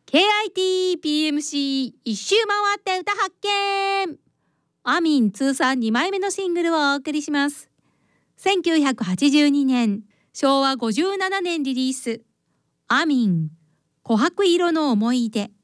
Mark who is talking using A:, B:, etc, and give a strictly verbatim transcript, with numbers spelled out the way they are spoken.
A: ケーアイティーピーエムシー 一周回って歌発見。アミン通算にまいめのシングルをお送りします。せんきゅうひゃくはちじゅうにねん、しょうわごじゅうななねんリリース。アミン、琥珀色の思い出。